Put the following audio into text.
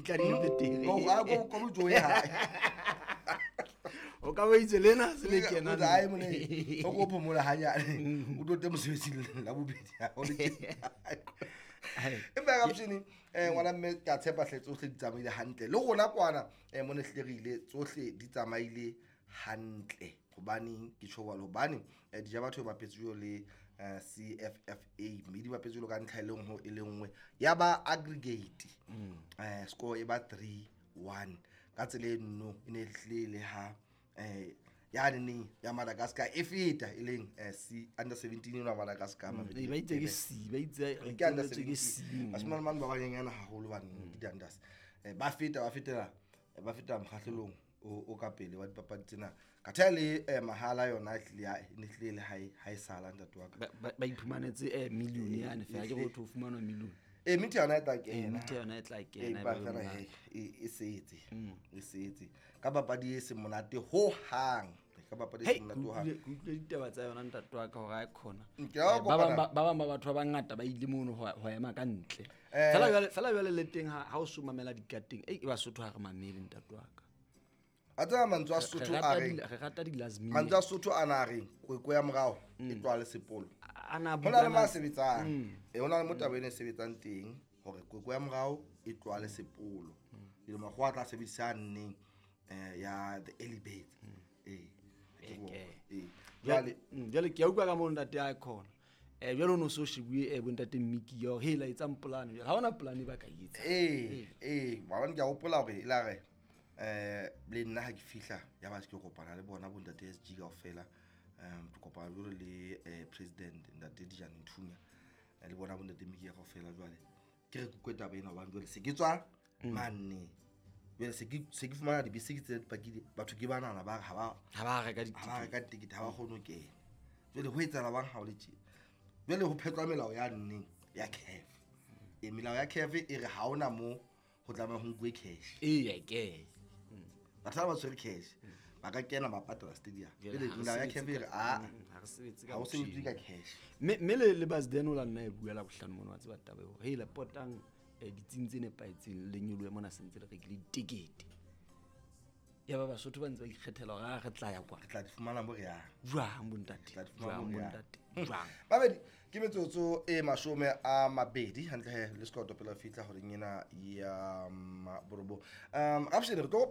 fitla di betere go bojo ya o ka ba itse lena se le kena ai mone o go phomola hanyane o tote mosebetsi la bobedi o le empa ga botšhini ngwana mme ka tshepa hle tsohle di tsamaile hantle le gona kwana mone hlerile tsohle di tsamaile hantle gobaneng ke tšhoba lobane di ja batho ba petseo le CFFA mme di bapetse lo ka ntlha ile ngwe e le nngwe ya ba aggregate score e ba 3-1 ka tsele nno ine hlile ha ya nne ya Madagascar e feta e leng under 17 ya Madagascar ba itse ke C ba itse ke under 17 asmana man ba banyana haholo ba di dandas ba feta mokgahlelong o ka pele wa dipapadi tsena ka thale mahala yona ne hlile hai sala ntatwa ka ba iphumanetse million yana fa ke go to fumana million mithe yona e tla kena ba fela e setse ka papadi e se monate ho hang ka papadi e se monate ho hang go ditaba tsa yona ntatwa ka go ga khona ba ba batho ba ngata ba ile mono ho ema ka ntle fela jale le teng ha o sumamela dikateng e ba sotho ha re mamele ntatwa ka atsa mantswa Sotho a re re rata di last minute mantswa Sotho ana re kweko ya morao e twa le sepolo ana hona le ma sebetsang hona le motabene sebetsang teng hore kweko ya morao e twa le sepolo le magwa tla sebedisang ya the elevate jale ke utlwa ka mo ntate a khona jalo no so shibue bontate Mmiki yo hela etsang plan ha ona plan ba ka itse ba bona ke a gopola hore ila re le nna ha ke fihla ya ba se ke kopana le bona bontate SG ka ofela ke kopana le president ntate Dijane Nthunya le bona bontate Mmiki ka ofela jwale ke re kweta ba ena ba jwale se ke tswa manne jwale se ke fumana di bese tse pakile batho ke banana ba ha ba reka tikete ha ba kgone ke jwale ho etsala bang ha o le tje jwale ho phetwa melao ya nneng ya CAF melao ya CAF e re ha ona mo ho tsamaya ho nkwe cash batho ba tshwere cash ba ka kena ba patala stadium ile melao ya CAF e re ha o sebetsi ka cash mme le Basden la nna e buela bohlano mona wa tseba taba ho hela potang ditsintsene ne paetseng le nyolo mona sentse le rekile ticket ya ba Basotho ba ntse ba ikgethela ga re tla ya kwa re tla di fumana mo re ya jwang bontate babedi ke metsotso e 20 hantle le sekolo pela fitla hore nyena ya borobo option re